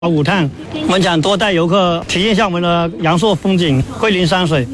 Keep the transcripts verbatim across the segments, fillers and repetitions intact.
五趟，我们想多带游客体验一下我们的阳朔风景、桂林山水。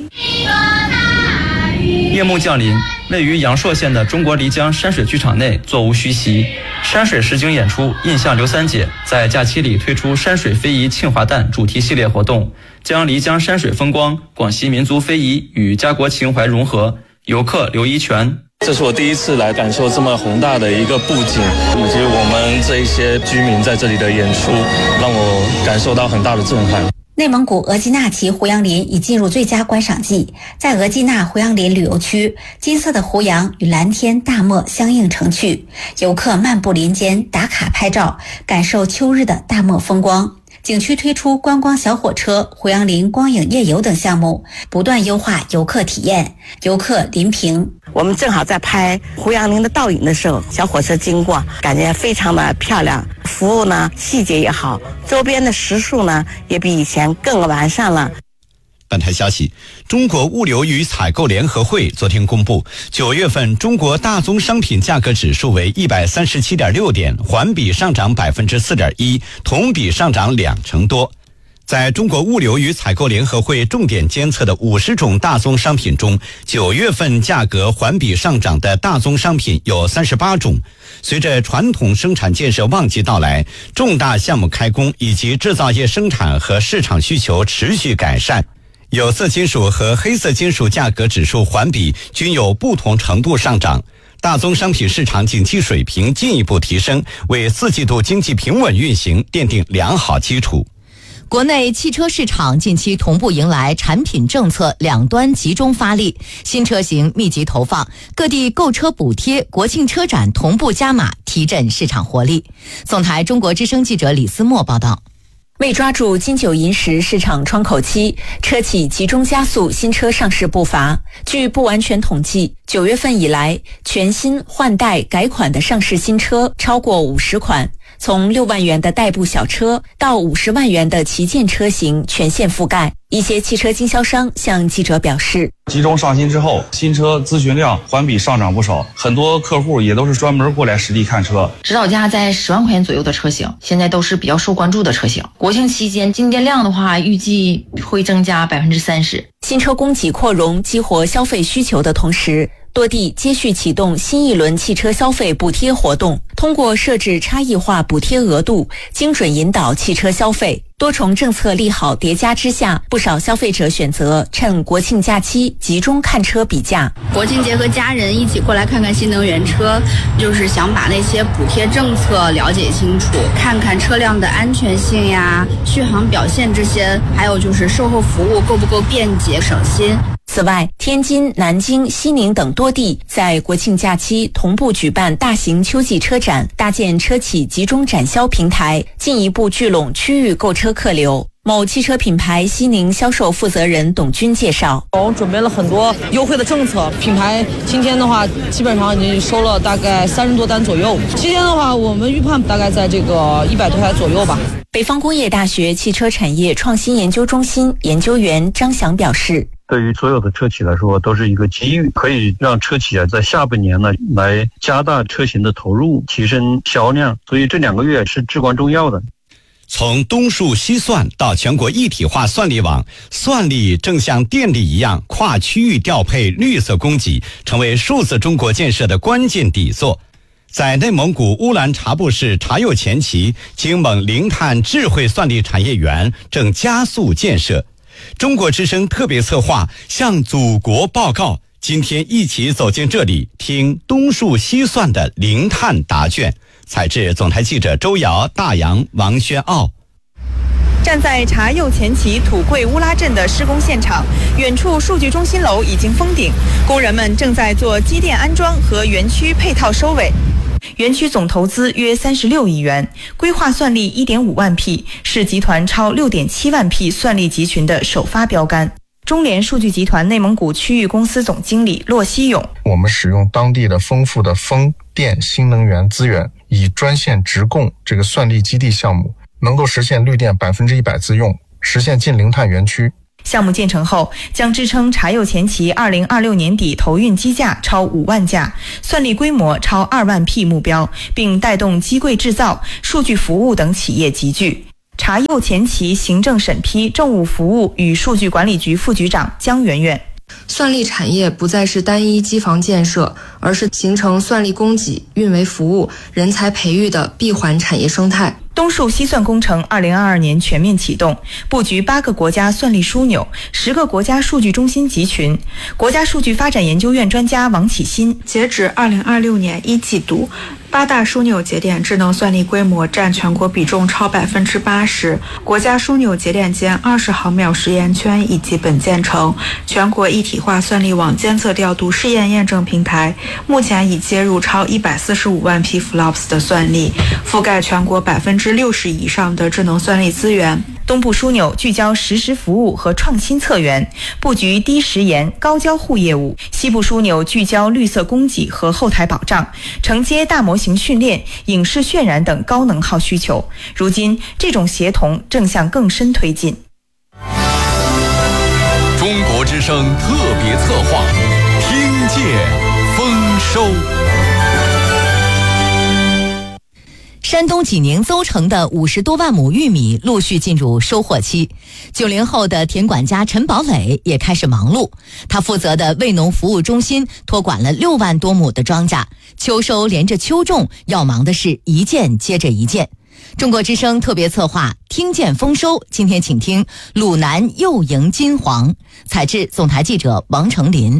夜幕降临，位于阳朔县的中国漓江山水剧场内座无虚席，山水实景演出印象刘三姐在假期里推出山水非遗庆华诞主题系列活动，将漓江山水风光、广西民族非遗与家国情怀融合。游客刘一全， 这是我第一次来感受这么宏大的一个布景，以及我们这一些居民在这里的演出，让我感受到很大的震撼。 内蒙古额济纳旗胡杨林已进入最佳观赏季，在额济纳胡杨林旅游区，金色的胡杨与蓝天大漠相映成趣，游客漫步林间打卡拍照，感受秋日的大漠风光。景区推出观光小火车、胡杨林光影夜游等项目，不断优化游客体验。游客林平， 我们正好在拍胡杨林的倒影的时候，小火车经过，感觉非常的漂亮，服务呢细节也好，周边的食宿呢也比以前更完善了。 本台消息，中国物流与采购联合会昨天公布，九月份中国大宗商品价格指数为 一百三十七点六 点，环比上涨 百分之四点一， 同比上涨两成多。在中国物流与采购联合会重点监测的五十种大宗商品中，九月份价格环比上涨的大宗商品有三十八种。随着传统生产建设旺季到来，重大项目开工以及制造业生产和市场需求持续改善，有色金属和黑色金属价格指数环比均有不同程度上涨，大宗商品市场景气水平进一步提升，为四季度经济平稳运行奠定良好基础。 国内汽车市场近期同步迎来产品政策两端集中发力，新车型密集投放，各地购车补贴、国庆车展同步加码，提振市场活力。总台中国之声记者李思墨报道。 为抓住金九银十市场窗口期，车企集中加速新车上市步伐。据不完全统计，九月份以来，全新换代改款的上市新车超过五十款，从六万元的代步小车到五十万元的旗舰车型全线覆盖。一些汽车经销商向记者表示， 集中上新之后，新车咨询量环比上涨不少，很多客户也都是专门过来实地看车。 指导价在十万块钱左右的车型，现在都是比较受关注的车型。国庆期间进店量的话，预计会增加百分之三十。 新车供给扩容，激活消费需求的同时，多地接续启动新一轮汽车消费补贴活动，通过设置差异化补贴额度，精准引导汽车消费。多重政策利好叠加之下，不少消费者选择趁国庆假期集中看车比价。 国庆节和家人一起过来看看新能源车，就是想把那些补贴政策了解清楚，看看车辆的安全性呀、续航表现这些，还有就是售后服务够不够便捷省心。 此外，天津、南京、西宁等多地在国庆假期同步举办大型秋季车展，搭建车企集中展销平台，进一步聚拢区域购车客流。某汽车品牌西宁销售负责人董军介绍， 我们准备了很多优惠的政策，品牌今天的话基本上已经收了大概三十多单左右，期间的话我们预判大概在这个一百多台左右吧。 北方工业大学汽车产业创新研究中心研究员张翔表示， 对于所有的车企来说都是一个机遇，可以让车企啊在下半年呢来加大车型的投入，提升销量，所以这两个月是至关重要的。 从东数西算到全国一体化算力网，算力正像电力一样跨区域调配绿色供给，成为数字中国建设的关键底座。在内蒙古乌兰察布市察右前旗，京蒙零碳智慧算力产业园正加速建设。中国之声特别策划向祖国报告，今天一起走进这里，听东数西算的零碳答卷。采制总台记者周瑶、大洋、王轩傲。 站在察右前旗土贵乌拉镇的施工现场，远处数据中心楼已经封顶，工人们正在做机电安装和园区配套收尾。园区总投资约三十六亿元，规划算力 一点五万匹，是集团超 六点七万匹算力集群的首发标杆。中联数据集团内蒙古区域公司总经理骆希勇， 我们使用当地的丰富的风电新能源资源，以专线直供这个算力基地项目，能够实现绿电百分之一百自用，实现近零碳园区。 项目建成后，将支撑察右前旗二零二六年底投运机架超五万架，算力规模超二万匹目标，并带动机柜制造、数据服务等企业集聚。 茶柚前期行政审批政务服务与数据管理局副局长江媛媛。 算力产业不再是单一机房建设，而是形成算力供给、运维服务、人才培育的闭环产业生态。 东数西算工程二零二二年全面启动，布局八个国家算力枢纽，十个国家数据中心集群。国家数据发展研究院专家王启新， 截止二零二六年一季度，八大枢纽节点智能算力规模占全国比重超百分之八十，国家枢纽节点间二十毫秒实验圈已基本建成，全国一体化算力网监测调度试验验证平台目前已接入超一百四十五万批 F L O P S 的算力，覆盖全国百分之六十以上的智能算力资源。 东部枢纽聚焦实时服务和创新策源，布局低时延、高交互业务；西部枢纽聚焦绿色供给和后台保障，承接大模型训练、影视渲染等高能耗需求。如今，这种协同正向更深推进。 中国之声特别策划，听见丰收。 山东济宁邹城的五十多万亩玉米陆续进入收获期，九零后的田管家陈宝磊也开始忙碌。他负责的卫农服务中心托管了六万多亩的庄稼，秋收连着秋种，要忙的是一件接着一件。中国之声特别策划听见丰收，今天请听鲁南又迎金黄，采制总台记者王成林。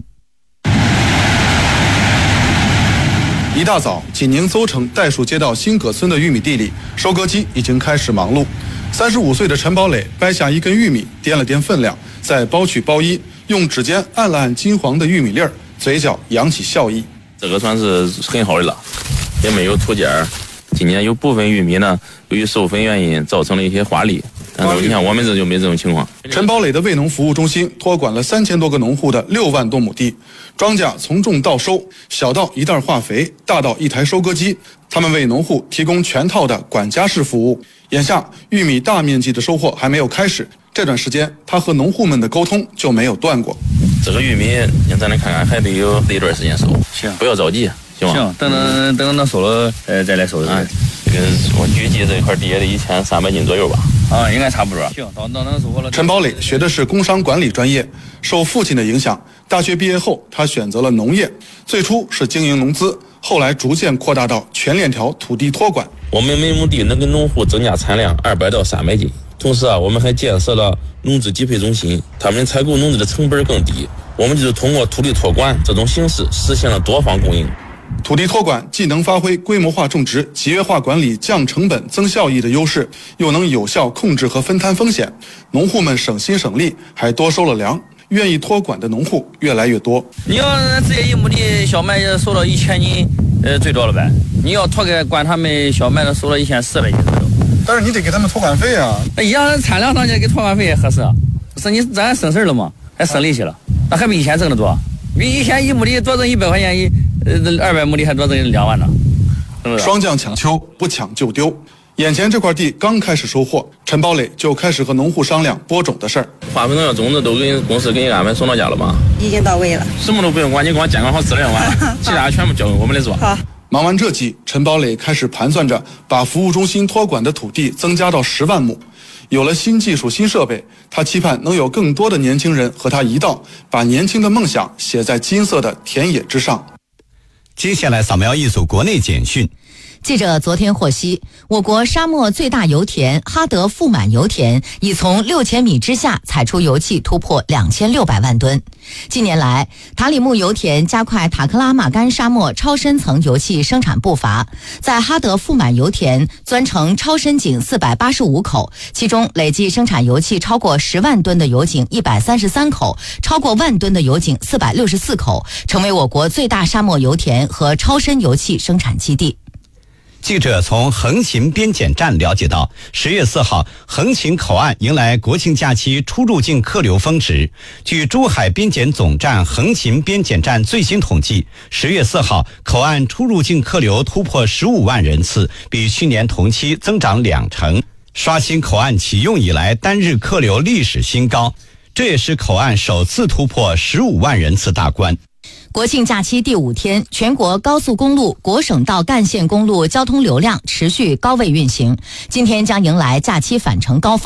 一大早，济宁邹城代数街道新葛村的玉米地里，收割机已经开始忙碌。三十五岁的陈宝磊掰下一根玉米，掂了掂分量，再包取包衣，用指尖按了按金黄的玉米粒儿，嘴角扬起笑意。 这个算是很好的了，也没有土尖儿。今年有部分玉米呢，由于授粉原因造成了一些花粒，但是你看我们这就没这种情况。 陈宝磊的卫农服务中心托管了三千多个农户的六万多亩地，庄稼从种到收，小到一袋化肥，大到一台收割机，他们为农户提供全套的管家式服务。眼下玉米大面积的收获还没有开始，这段时间他和农户们的沟通就没有断过。 这个玉米咱来看看，还得有一段时间收，行，不要着急。行， 行，等等等等，能收了，呃，再来收的。 啊，这个我预计这块地也得一千三百斤左右吧。 啊，应该差不多。行，等等能收获了。 陈宝磊学的是工商管理专业，受父亲的影响，大学毕业后他选择了农业，最初是经营农资，后来逐渐扩大到全链条土地托管。 我们每亩地能给农户增加产量二百到三百斤，同时啊，我们还建设了农资集配中心，他们采购农资的成本更低。我们就是通过土地托管这种形式，实现了多方供应。 土地托管既能发挥规模化种植、集约化管理、降成本、增效益的优势，又能有效控制和分摊风险，农户们省心省力，还多收了粮。愿意托管的农户越来越多。 你要直接一亩地小麦收到一千斤，呃，最多了呗。你要托给管他们小麦的，收了一千四百斤左右。 但是你得给他们托管费啊。 一样产量上去给托管费也合适，是你咱省事了嘛，还省力气了，那还比以前挣得多。比以前一亩地多挣一百块钱一。呃，二百亩地还多挣两万呢，是不是？ 双降抢秋，不抢就丢。眼前这块地刚开始收获，陈宝磊就开始和农户商量播种的事儿。 化肥农药种子都给公司给你安排送到家了吗？ 已经到位了， 什么都不用管，你光监管好质量完了，其他全部交给我们来做。 好。 忙完这季，陈宝磊开始盘算着把服务中心托管的土地增加到十万亩。有了新技术、新设备，他期盼能有更多的年轻人和他一道，把年轻的梦想写在金色的田野之上。 接下来扫描一组国内简讯。 记者昨天获悉，我国沙漠最大油田哈德富满油田已从六千米之下采出油气突破两千六百万吨。近年来，塔里木油田加快塔克拉玛干沙漠超深层油气生产步伐，在哈德富满油田钻成超深井四百八十五口，其中累计生产油气超过十万吨的油井一百三十三口，超过万吨的油井四百六十四口，成为我国最大沙漠油田和超深油气生产基地。 记者从横琴边检站了解到，十月四号，横琴口岸迎来国庆假期出入境客流峰值。据珠海边检总站横琴边检站最新统计，十月四号口岸出入境客流突破十五万人次，比去年同期增长两成，刷新口岸启用以来单日客流历史新高。这也是口岸首次突破十五万人次大关。 国庆假期第五天，全国高速公路、国省道干线公路交通流量持续高位运行，今天将迎来假期返程高峰。